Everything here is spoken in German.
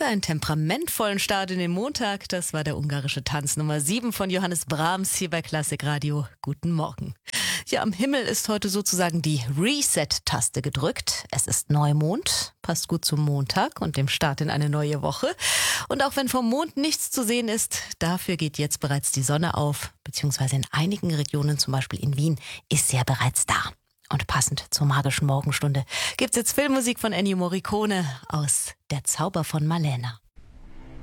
hatte einen temperamentvollen Start in den Montag. Das war der ungarische Tanz Nummer 7 von Johannes Brahms hier bei Klassik Radio. Guten Morgen. Ja, am Himmel ist heute sozusagen die Reset-Taste gedrückt. Es ist Neumond, passt gut zum Montag und dem Start in eine neue Woche. Und auch wenn vom Mond nichts zu sehen ist, dafür geht jetzt bereits die Sonne auf, beziehungsweise in einigen Regionen, zum Beispiel in Wien, ist sie ja bereits da. Und passend zur magischen Morgenstunde gibt's jetzt Filmmusik von Ennio Morricone aus Der Zauber von Malena.